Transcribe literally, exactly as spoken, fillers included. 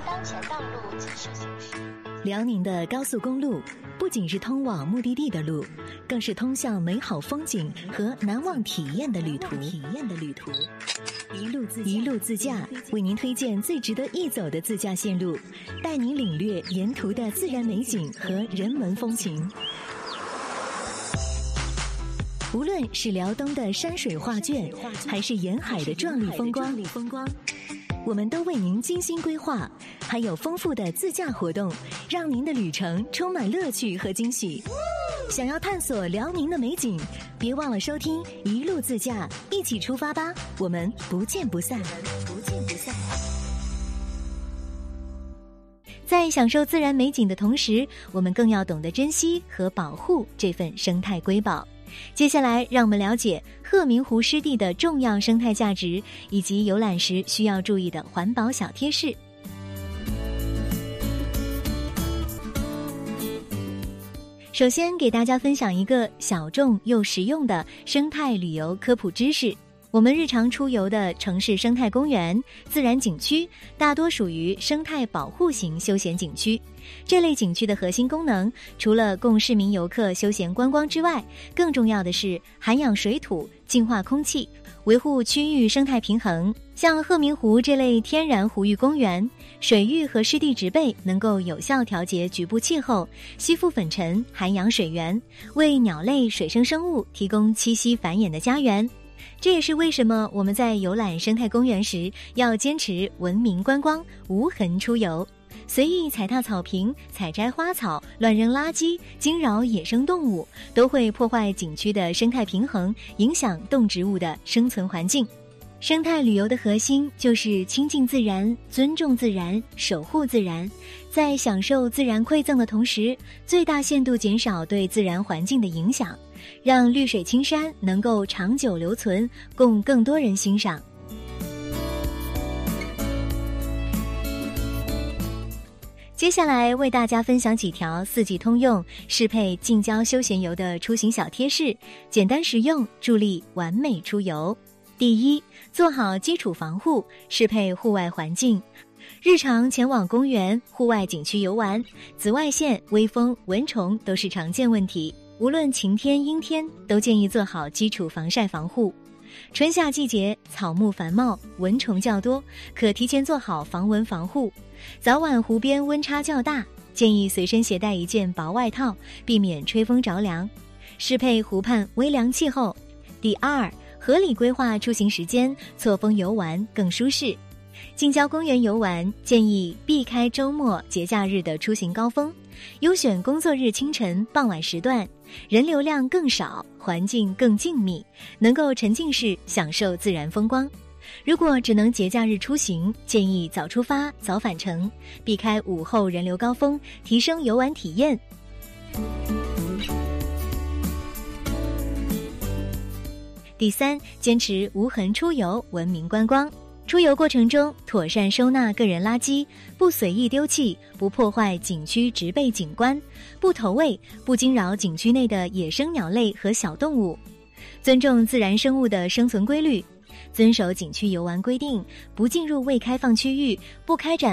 当前道路继续行驶。 辽宁的高速公路不仅是通往目的地的路，更是通向美好风景和难忘体验的旅途。体验的旅途。一路自一路自驾，为您推荐最值得一走的自驾线路，带您领略沿途的自然美景和人文风情。无论是辽东的山水画卷，还是沿海的壮丽风光，我们都为您精心规划，还有丰富的自驾活动，让您的旅程充满乐趣和惊喜。想要探索辽宁的美景，别忘了收听一路自驾，一起出发吧，我们不见不散。不见不散。在享受自然美景的同时，我们更要懂得珍惜和保护这份生态瑰宝。接下来让我们了解鹤鸣湖湿地的重要生态价值，以及游览时需要注意的环保小贴士。首先给大家分享一个小众又实用的生态旅游科普知识。我们日常出游的城市生态公园、自然景区大多属于生态保护型休闲景区。这类景区的核心功能，除了供市民游客休闲观光之外，更重要的是涵养水土、净化空气，维护区域生态平衡。像鹤鸣湖这类天然湖域公园，水域和湿地植被能够有效调节局部气候，吸附粉尘，涵养水源，为鸟类、水生生物提供栖息繁衍的家园。这也是为什么我们在游览生态公园时要坚持文明观光、无痕出游。随意踩踏草坪、采摘花草、乱扔垃圾、惊扰野生动物，都会破坏景区的生态平衡，影响动植物的生存环境。生态旅游的核心就是亲近自然、尊重自然、守护自然，在享受自然馈赠的同时，最大限度减少对自然环境的影响，让绿水青山能够长久留存，供更多人欣赏。接下来为大家分享几条四季通用、适配近郊休闲游的出行小贴士，简单实用，助力完美出游。第一，做好基础防护，适配户外环境。日常前往公园、户外景区游玩，紫外线、微风、蚊虫都是常见问题。无论晴天阴天，都建议做好基础防晒防护。春夏季节草木繁茂，蚊虫较多，可提前做好防蚊防护。早晚湖边温差较大，建议随身携带一件薄外套，避免吹风着凉。适配湖畔微凉气候。第二，合理规划出行时间，错峰游玩更舒适。近郊公园游玩，建议避开周末、节假日的出行高峰，优选工作日清晨、傍晚时段，人流量更少，环境更静谧，能够沉浸式享受自然风光。如果只能节假日出行，建议早出发、早返程，避开午后人流高峰，提升游玩体验。第三，坚持无痕出游，文明观光。出游过程中，妥善收纳个人垃圾，不随意丢弃，不破坏景区植被景观，不投喂，不惊扰景区内的野生鸟类和小动物，尊重自然生物的生存规律，遵守景区游玩规定，不进入未开放区域，不开展